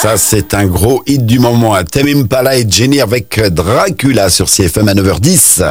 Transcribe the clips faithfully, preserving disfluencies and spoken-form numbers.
Ça, c'est un gros hit du moment. Tame Impala et Jenny avec Dracula sur C F M à neuf heures dix. C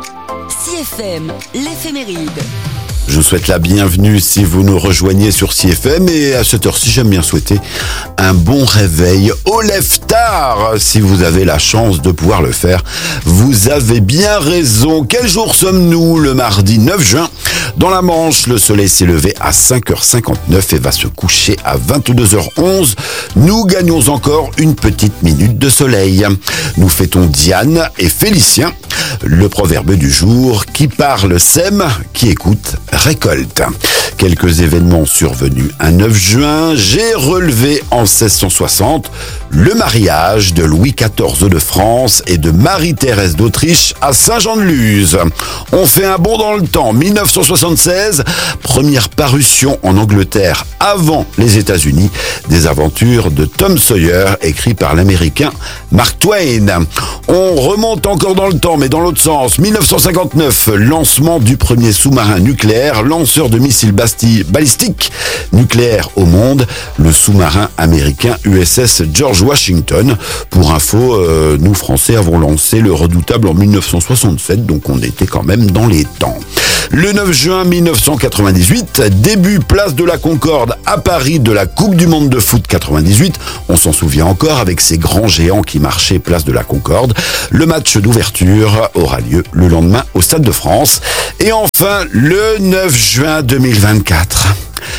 F M, l'éphéméride. Je vous souhaite la bienvenue si vous nous rejoignez sur C F M et à cette heure-ci, j'aime bien souhaiter un bon réveil au lève-tard. Si vous avez la chance de pouvoir le faire, vous avez bien raison. Quel jour sommes-nous? Le mardi neuf juin. Dans la Manche, le soleil s'est levé à cinq heures cinquante-neuf et va se coucher à vingt-deux heures onze. Nous gagnons encore une petite minute de soleil. Nous fêtons Diane et Félicien. Le proverbe du jour, qui parle sème, qui écoute récolte. Quelques événements survenus un neuf juin, j'ai relevé en seize cent soixante le mariage de Louis quatorze de France et de Marie-Thérèse d'Autriche à Saint-Jean-de-Luz. On fait un bond dans le temps, mille neuf cent soixante-seize, première parution en Angleterre avant les États-Unis, des aventures de Tom Sawyer, écrit par l'américain Mark Twain. On remonte encore dans le temps, mais dans l'autre sens, mille neuf cent cinquante-neuf, lancement du premier sous-marin nucléaire, lanceur de missiles balistiques nucléaires au monde, le sous-marin américain U S S George Washington. Pour info, euh, nous Français avons lancé le redoutable en mille neuf cent soixante-sept, donc on était quand même dans les temps. Le neuf juin mille neuf cent quatre-vingt-dix-huit, début place de la Concorde à Paris de la Coupe du Monde de foot quatre-vingt-dix-huit. On s'en souvient encore avec ces grands géants qui marchaient place de la Concorde. Le match d'ouverture aura lieu le lendemain au Stade de France. Et enfin, le neuf juin deux mille vingt-quatre.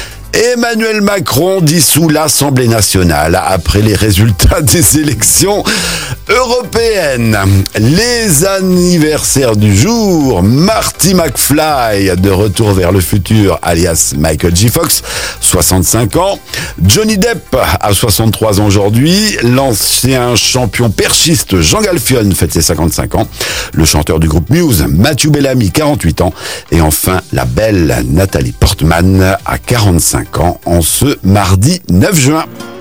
Emmanuel Macron dissout l'Assemblée nationale après les résultats des élections européennes. Les anniversaires du jour, Marty McFly, de Retour vers le futur, alias Michael J. Fox, soixante-cinq ans. Johnny Depp a soixante-trois ans aujourd'hui. L'ancien champion perchiste Jean Galfione fête ses cinquante-cinq ans. Le chanteur du groupe Muse, Matthew Bellamy, quarante-huit ans. Et enfin, la belle Nathalie Portman a quarante-cinq ans en ce mardi neuf juin.